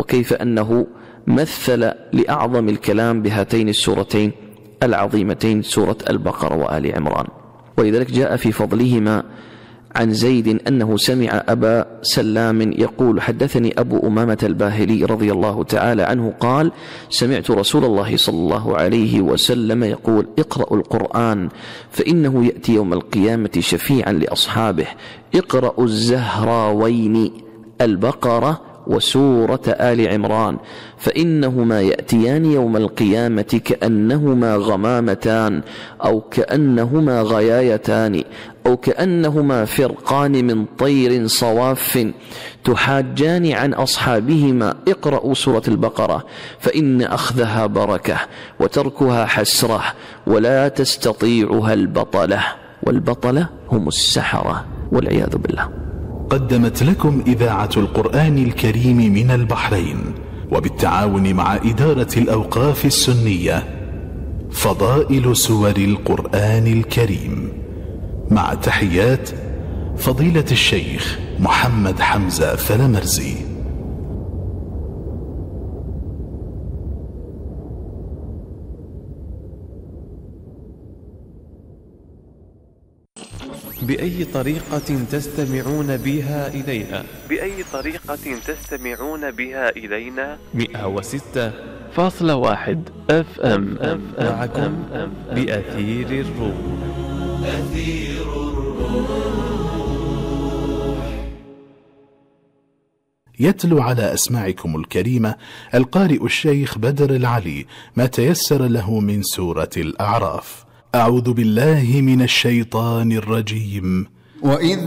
وكيف أنه مثل لأعظم الكلام بهاتين السورتين العظيمتين، سورة البقرة وآل عمران. ولذلك جاء في فضلهما عن زيد أنه سمع أبا سلام يقول: حدثني أبو أمامة الباهلي رضي الله تعالى عنه قال: سمعت رسول الله صلى الله عليه وسلم يقول: اقرأوا القرآن فإنه يأتي يوم القيامة شفيعا لأصحابه. اقرأوا الزهراوين البقرة وسورة آل عمران فإنهما يأتيان يوم القيامة كأنهما غمامتان أو كأنهما غيايتان أو كأنهما فرقان من طير صواف تحاجان عن أصحابهما. اقرأوا سورة البقرة فإن أخذها بركة وتركها حسرة ولا تستطيعها البطلة، والبطلة هم السحرة والعياذ بالله. قدمت لكم إذاعة القرآن الكريم من البحرين وبالتعاون مع إدارة الأوقاف السنية فضائل سور القرآن الكريم، مع تحيات فضيلة الشيخ محمد حمزة فلمرزي. بأي طريقة تستمعون بها إلينا؟ 106.1 FM معكم بأثير الروح. يتلو على أسماعكم الكريمة القارئ الشيخ بدر العلي ما تيسر له من سورة الأعراف. أعوذ بالله من الشيطان الرجيم.